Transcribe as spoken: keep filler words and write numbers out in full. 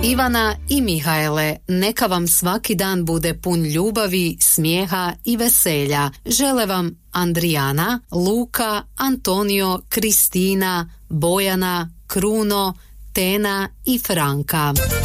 Ivana i Mihajle, neka vam svaki dan bude pun ljubavi, smijeha i veselja. Žele vam Andrijana, Luka, Antonio, Kristina, Bojana, Kruno, Tena i Franka.